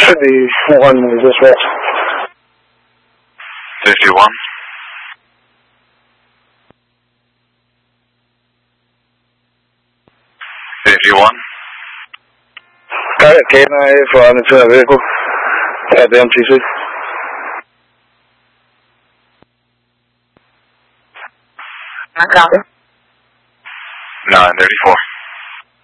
should be one dispatch. 51. 51. Got it, K9 for into that vehicle at the MTC. I copy. 934.